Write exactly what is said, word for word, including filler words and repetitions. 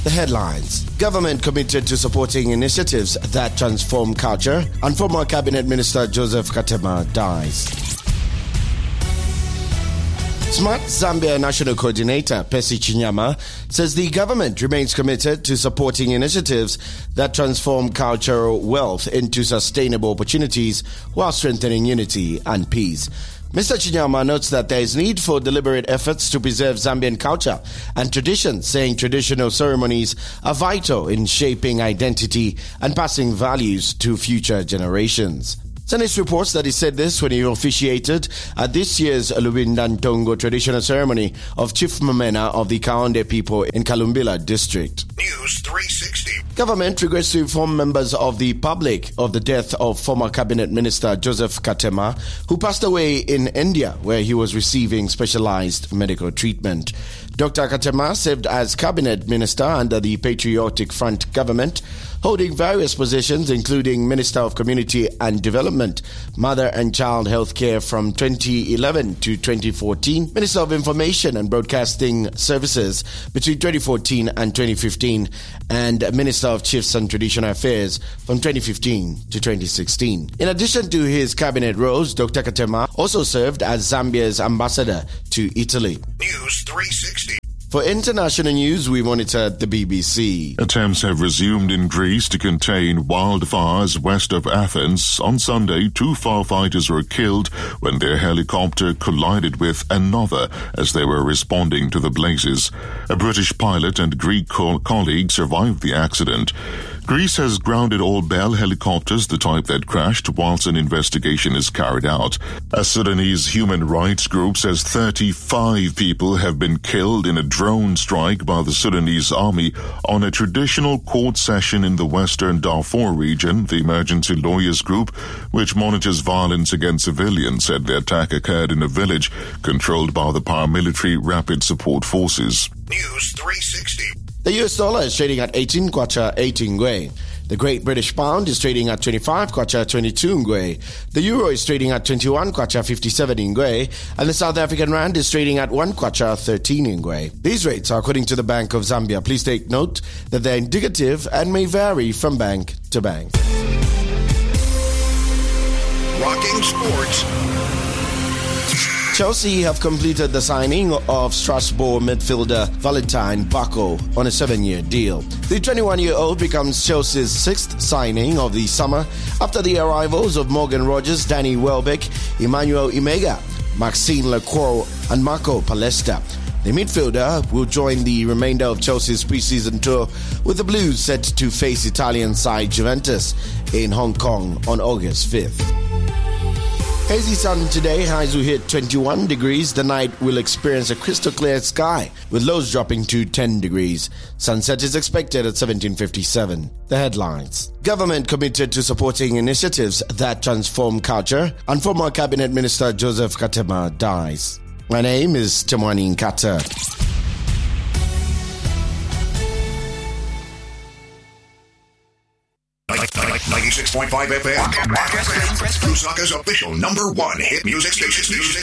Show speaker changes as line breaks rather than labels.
The headlines. Government committed to supporting initiatives that transform culture, and former Cabinet Minister Joseph Katema dies. Smart Zambia National Coordinator Percy Chinyama says the government remains committed to supporting initiatives that transform cultural wealth into sustainable opportunities while strengthening unity and peace. Mister Chinyama notes that there is need for deliberate efforts to preserve Zambian culture and traditions, saying traditional ceremonies are vital in shaping identity and passing values to future generations. Senate reports that he said this when he officiated at this year's Lubindantongo traditional ceremony of Chief Mamena of the Kaonde people in Kalumbila district.
News three sixty.
Government regrets to inform members of the public of the death of former Cabinet Minister Joseph Katema, who passed away in India, where he was receiving specialized medical treatment. Doctor Katema served as Cabinet Minister under the Patriotic Front government, holding various positions including Minister of Community and Development, Mother and Child Health Care from twenty eleven to twenty fourteen, Minister of Information and Broadcasting Services between twenty fourteen and twenty fifteen, and Minister of Chiefs and Traditional Affairs from twenty fifteen to twenty sixteen. In addition to his cabinet roles, Doctor Katema also served as Zambia's ambassador to Italy.
News three sixty.
For international news, we monitor the B B C.
Attempts have resumed in Greece to contain wildfires west of Athens. On Sunday, two firefighters were killed when their helicopter collided with another as they were responding to the blazes. A British pilot and Greek co- colleague survived the accident. Greece has grounded all Bell helicopters, the type that crashed, whilst an investigation is carried out. A Sudanese human rights group says thirty-five people have been killed in a drone strike by the Sudanese army on a traditional court session in the western Darfur region. The emergency lawyers group, which monitors violence against civilians, said the attack occurred in a village controlled by the paramilitary Rapid Support Forces.
News three sixty.
The U S dollar is trading at eighteen kwacha eighteen ngwe. The Great British Pound is trading at twenty-five kwacha twenty-two ngwe. The Euro is trading at twenty-one kwacha fifty-seven ngwe. And the South African Rand is trading at one kwacha thirteen ngwe. These rates are according to the Bank of Zambia. Please take note that they're indicative and may vary from bank to bank.
Rocking Sports.
Chelsea have completed the signing of Strasbourg midfielder Valentine Bako on a seven-year deal. The twenty-one-year-old becomes Chelsea's sixth signing of the summer after the arrivals of Morgan Rogers, Danny Welbeck, Emmanuel Imega, Maxime Lacroix, and Marco Palestra. The midfielder will join the remainder of Chelsea's pre-season tour, with the Blues set to face Italian side Juventus in Hong Kong on August fifth. Hazy sun today, highs will hit twenty-one degrees. The night will experience a crystal clear sky, with lows dropping to ten degrees. Sunset is expected at seventeen fifty-seven. The headlines. Government committed to supporting initiatives that transform culture, and former Cabinet Minister Joseph Katema dies. My name is Temwani Nkata.
ninety-six point five F M. Lusaka's official number one hit music station.